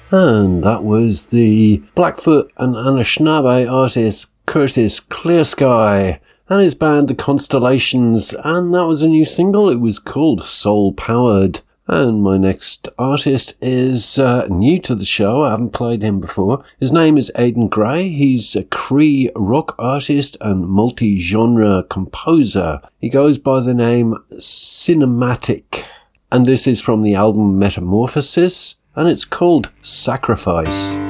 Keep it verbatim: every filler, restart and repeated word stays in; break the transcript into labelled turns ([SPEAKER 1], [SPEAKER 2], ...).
[SPEAKER 1] And that was the Blackfoot and Anishinaabe artist Curtis Clearsky and his band The Constellations, and that was a new single. It was called Soul Powered. And my next artist is uh, new to the show. I haven't played him before. His name is Aidan Gray. He's a Cree rock artist and multi-genre composer. He goes by the name Cinematic. And this is from the album Metamorphosis, and it's called Sacrifice.